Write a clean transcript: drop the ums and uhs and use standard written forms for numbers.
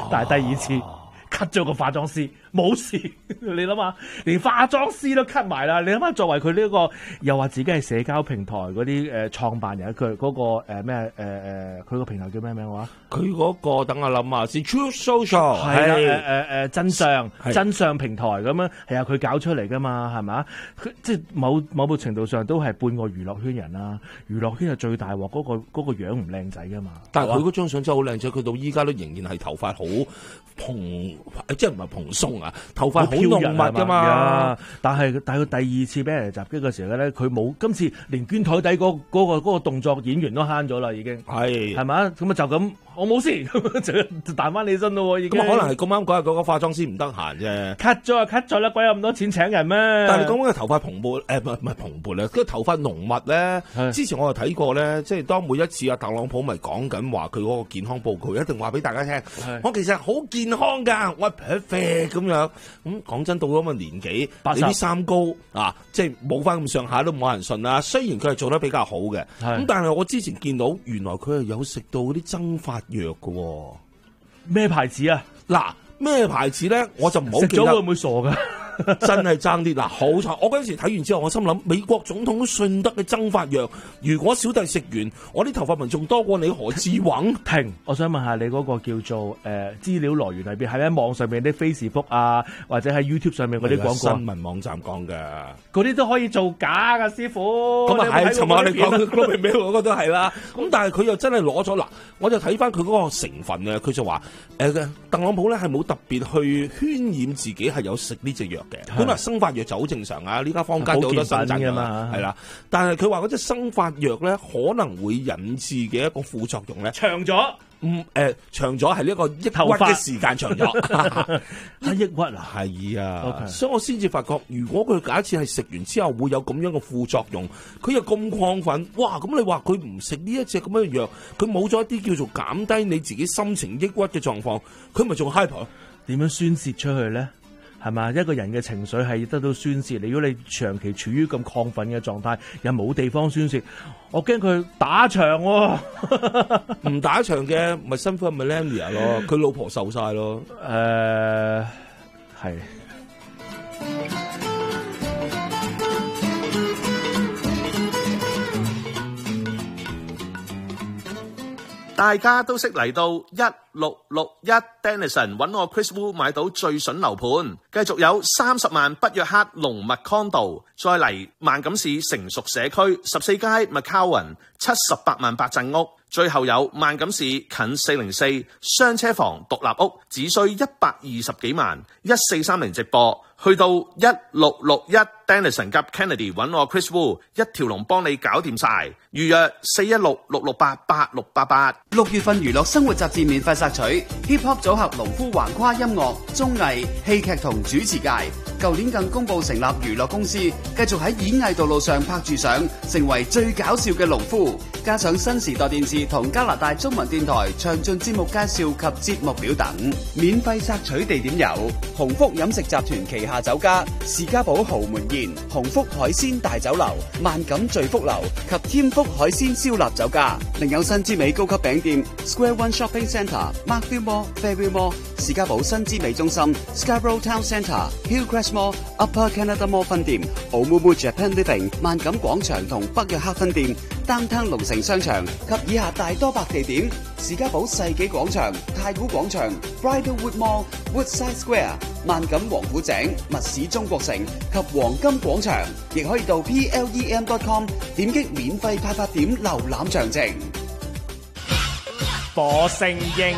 但係第二次 cut 咗個化妝師，冇事。你諗下，連化妝師都 cut 埋啦。你諗下，作為佢呢個又話自己係社交平台嗰啲創辦人，佢嗰個咩佢個平台叫咩名話？ 佢嗰個等我諗下先 ，Truth Social 係真相平台咁樣，係啊，佢搞出嚟噶嘛，係咪？佢即係某部程度上都係半個娛樂圈人啦。娛樂圈係最大鑊，嗰個樣唔靚仔噶嘛。 但係佢嗰張相真係好靚仔，佢到依家都仍然係頭髮好蓬，即係唔係蓬鬆啊？頭髮好濃密噶嘛。但係佢第二次俾人襲擊嘅時候咧，佢冇今次連捐台底嗰個動作演員都慳咗啦，已經係咪？咁啊就咁。我冇事，就彈翻你身咯，已經。 咁可能係咁啱嗰日嗰個化妝師唔得閒啫。 cut 咗啊 cut 咗啦，鬼有咁多錢請人咩？ 但係你講緊嘅頭髮蓬勃，唔係蓬勃咧，個頭髮濃密咧。之前我就睇過咧，即係當每一次特朗普咪講緊話佢嗰個健康報告，一定話俾大家聽，我其實好健康㗎，我係 perfect 咁樣。咁講真，到咗咁嘅年紀，你啲三高啊，即係冇翻咁上下都冇人信啦。雖然佢係做得比較好嘅，咁但係我之前見到原來佢係有食到啲增發藥嘅， 咩牌子啊？ 嗱，咩牌子咧？我就唔好記得。 食咗會唔會傻噶？ 真係爭啲嗱，好彩！我嗰陣時睇完之後，我心諗美國總統都信得嘅增發藥，如果小弟食完，我啲頭髮紋仲多過你何志宏？ 停！我想問下你嗰個叫做資料來源喺邊？係喺網上面啲 Facebook 啊，或者喺 YouTube 上面嗰啲廣告？ 新聞網站講嘅， 嗰啲都可以做假噶，師傅。 咁啊係，尋日我哋講嗰邊嗰個都係啦。咁但係佢又真係攞咗嗱，我就睇翻佢嗰個成分啊，佢就話特朗普咧係冇特別去渲染自己係有食呢隻藥。本來生發藥就好正常啊，呢家坊間有好多新增嘅嘛，係啦。但係佢話嗰隻生發藥咧可能會引致嘅一個副作用咧， 長咗， 長咗係呢個抑鬱嘅時間長咗， 抑鬱啊， 係啊，所以我先至發覺，如果佢假設係食完之後會有咁樣嘅副作用，佢又咁亢奮，哇！咁你話佢唔食呢一隻咁樣嘅藥，佢冇咗一啲叫做減低你自己心情抑鬱嘅狀況，佢咪仲 hyper？ 點樣宣泄出去咧？係嘛？一個人嘅情緒係得到宣泄。如果你長期處於咁亢奮嘅狀態，又冇地方宣泄，我驚佢打場喎。 唔打場嘅咪辛苦咪 Melania 咯，佢老婆瘦晒咯。 係。 大家都識嚟到1661 Denison 揾我 Chris Wu 買到最筍樓盤，繼續有30萬北約克濃密 condo， 再嚟萬錦市成熟社區14街 McCowan 78萬八陣屋，最後有萬錦市近404雙車房獨立屋，只需120幾萬，1430直播。去到1661 Denison 及 Kennedy 揾我 Chris Wu， 一條龍幫你搞掂晒。預約416-668-8688。 6月份娛樂生活雜誌免費索取 Hip Hop 組合農夫橫跨音樂、綜藝、戲劇同主持界。舊年更公佈成立娛樂公司，繼續喺演藝道路上拍住相，成為最搞笑嘅農夫。加上新時代電視同加拿大中文電台詳盡節目介紹及節目表等。免費索取地點有鴻福飲食集團旗下酒家士嘉堡豪門宴、鴻福海鮮大酒樓、萬錦聚福樓及添福海鮮燒臘酒家。另有新之美高級餅店 Square One Shopping Centre、Markville Mall、Fairview Mall、士嘉堡新之美中心、Scarborough Town Centre、Hillcrest Mall、Upper Canada Mall 分店、Oumuamua Japan Living、萬錦廣場同北約克分店、Downtown 龍城商場及以下大多白地點：士嘉堡世紀廣場、太古廣場、Bridlewood Mall、Woodside Square、萬錦王府井、密市中國城及黃金廣場。亦可以到 plem.com 點擊免費派發點瀏覽詳情。 火星英